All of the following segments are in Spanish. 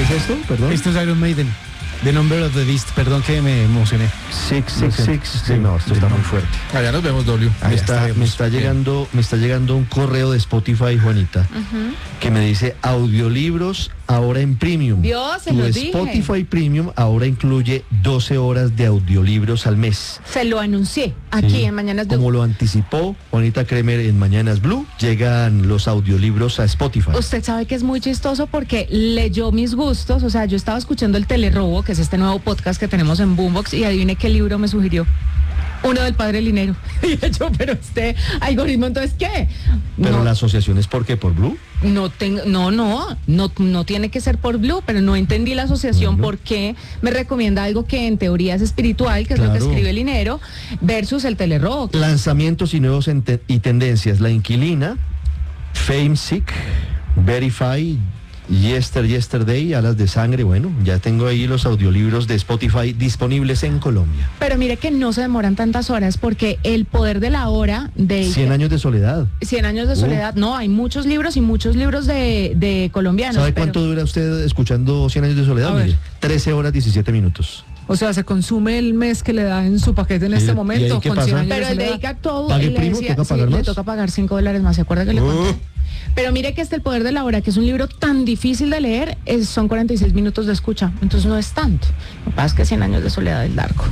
¿Qué es esto? Perdón. Esto es Iron Maiden. The Number of the Beast. Perdón que me emocioné. 666. Sí, no, esto está muy fuerte. Allá nos vemos, W. Me está llegando un correo de Spotify, Juanita, que me dice audiolibros ahora en Premium. Dios, se Tu lo dije. Spotify Premium ahora incluye 12 horas de audiolibros al mes. Se lo anuncié aquí Sí. en Mañanas Blue. Como lo anticipó Juanita Kremer en Mañanas Blue, llegan los audiolibros a Spotify. Usted sabe que es muy chistoso porque leyó mis gustos, o sea, yo estaba escuchando El Telerrobo, que es este nuevo podcast que tenemos en Boombox, y adivine qué libro me sugirió. Uno del Padre Linero. Y yo, pero este algoritmo, entonces, ¿qué? Pero No. la asociación es ¿por qué? ¿Por Blue? No tiene que ser por Blue, pero no entendí la asociación porque me recomienda algo que en teoría es espiritual, que es lo que Claro. escribe Linero, versus El Telerrobo. Lanzamientos y nuevos y tendencias. La Inquilina, Fame Sick, Verify, Yesterday, Alas de Sangre. Bueno, ya tengo ahí los audiolibros de Spotify disponibles en Colombia. Pero mire que no se demoran tantas horas porque El Poder de la Hora de 100 años de soledad. 100 años de soledad, no, hay muchos libros y muchos libros de colombianos. ¿Sabe pero- cuánto dura usted escuchando 100 años de soledad? A ver. Mire, 13 horas 17 minutos. O sea, se consume el mes que le da en su paquete en ¿Y este ahí momento qué con pasa? 100 años Pero de él soledad. dedica todo. ¿Pague él le primo? ¿Toca pagar le más? toca pagar $5 más, ¿se acuerda que le conté? Pero mire que El Poder de la Hora, que es un libro tan difícil de leer, son 46 minutos de escucha, entonces no es tanto. Lo que pasa es que 100 años de soledad es largo.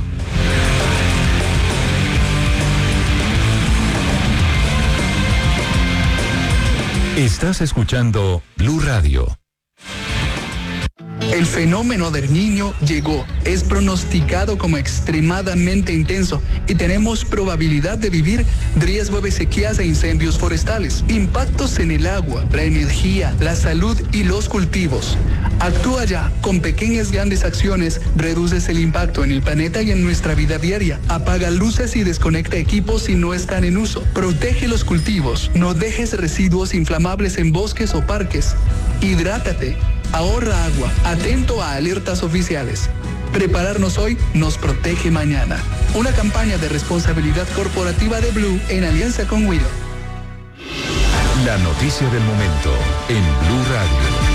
Estás escuchando Blue Radio. El fenómeno del Niño llegó, es pronosticado como extremadamente intenso y tenemos probabilidad de vivir riesgo de sequías e incendios forestales, impactos en el agua, la energía, la salud y los cultivos. Actúa ya, con pequeñas grandes acciones, reduces el impacto en el planeta y en nuestra vida diaria. Apaga luces y desconecta equipos si no están en uso. Protege los cultivos, no dejes residuos inflamables en bosques o parques. Hidrátate. Ahorra agua, atento a alertas oficiales. Prepararnos hoy nos protege mañana. Una campaña de responsabilidad corporativa de Blue en alianza con Wido. La noticia del momento en Blue Radio.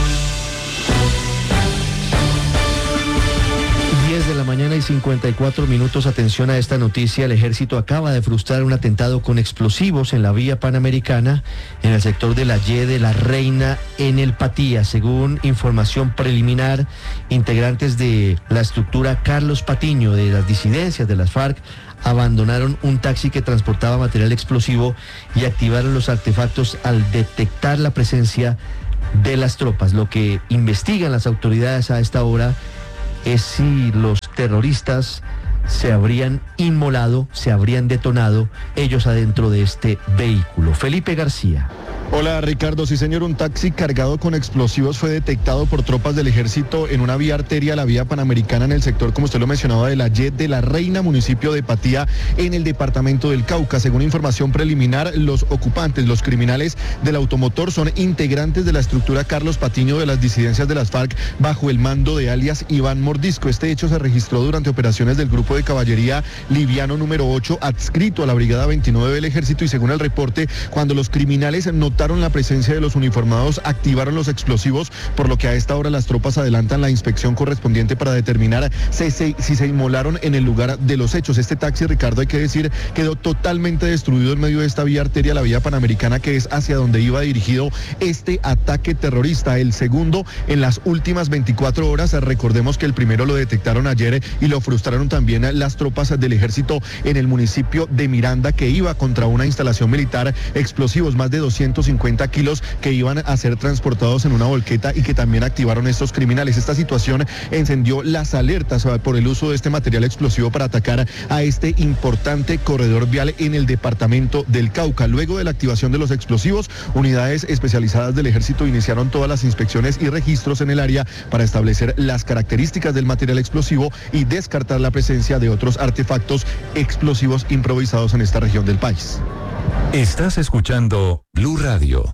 10 de la mañana y 54 minutos. Atención a esta noticia. El ejército acaba de frustrar un atentado con explosivos en la vía panamericana en el sector de la Y de la Reina en el Patía. Según información preliminar, integrantes de la estructura Carlos Patiño de las disidencias de las FARC abandonaron un taxi que transportaba material explosivo y activaron los artefactos al detectar la presencia de las tropas. Lo que investigan las autoridades a esta hora es si los terroristas se habrían inmolado, se habrían detonado ellos adentro de este vehículo. Felipe García. Hola Ricardo, sí señor, un taxi cargado con explosivos fue detectado por tropas del ejército en una vía arteria, la vía panamericana en el sector, como usted lo mencionaba, de la Y de la Reina, municipio de Patía, en el departamento del Cauca. Según información preliminar, los ocupantes, los criminales del automotor son integrantes de la estructura Carlos Patiño de las disidencias de las FARC bajo el mando de alias Iván Mordisco. Este hecho se registró durante operaciones del grupo de caballería liviano número 8 adscrito a la brigada 29 del ejército y según el reporte, cuando los criminales notaron la presencia de los uniformados, activaron los explosivos, por lo que a esta hora las tropas adelantan la inspección correspondiente para determinar si se inmolaron en el lugar de los hechos. Este taxi, Ricardo, hay que decir, quedó totalmente destruido en medio de esta vía arteria, la vía panamericana, que es hacia donde iba dirigido este ataque terrorista. El segundo en las últimas 24 horas, recordemos que el primero lo detectaron ayer y lo frustraron también las tropas del ejército en el municipio de Miranda, que iba contra una instalación militar, explosivos, más de 250 kilos que iban a ser transportados en una volqueta y que también activaron estos criminales. Esta situación encendió las alertas por el uso de este material explosivo para atacar a este importante corredor vial en el departamento del Cauca. Luego de la activación de los explosivos, unidades especializadas del ejército iniciaron todas las inspecciones y registros en el área para establecer las características del material explosivo y descartar la presencia de otros artefactos explosivos improvisados en esta región del país. Estás escuchando Blue Radio.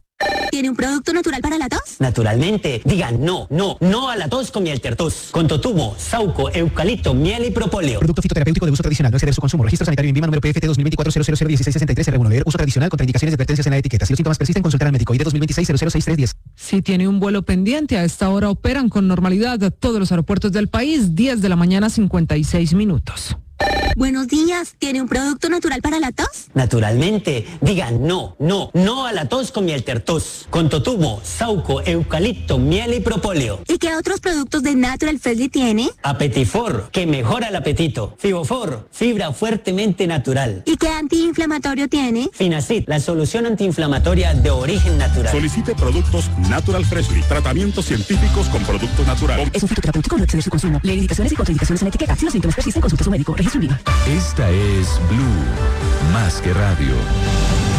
¿Tiene un producto natural para la tos? Naturalmente. Digan no a la tos con miel tertus. Con totumo, sauco, eucalipto, miel y propóleo. Producto fitoterapéutico de uso tradicional. No exceder su consumo. Registro sanitario INVIMA número PFT 2024-0001663-R1. Leer uso tradicional. Contraindicaciones y advertencias en la etiqueta. Si los síntomas persisten, consultar al médico. ID 2026-006310. Si tiene un vuelo pendiente, a esta hora operan con normalidad todos los aeropuertos del país. 10 de la mañana, 56 minutos. Buenos días, ¿tiene un producto natural para la tos? Naturalmente. Digan no a la tos con miel tertus. Con totumo, sauco, eucalipto, miel y propóleo. ¿Y qué otros productos de Natural Freshly tiene? Apetifor, que mejora el apetito. Fibofor, fibra fuertemente natural. ¿Y qué antiinflamatorio tiene? Finacid, la solución antiinflamatoria de origen natural. Solicite productos Natural Freshly, tratamientos científicos con productos naturales. Es un fitoterapéutico, no exceder su consumo. Leer indicaciones y contraindicaciones en la etiqueta. Si los síntomas persisten, consulte a su médico. Registro INVIMA. Esta es Blue, más que radio.